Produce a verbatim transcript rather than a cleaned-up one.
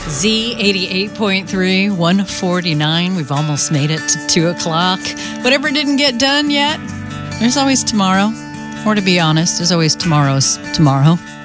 Z eighty-eight point three, one forty-nine. We've almost made it to two o'clock. Whatever didn't get done yet, there's always tomorrow. Or to be honest, there's always tomorrow's tomorrow.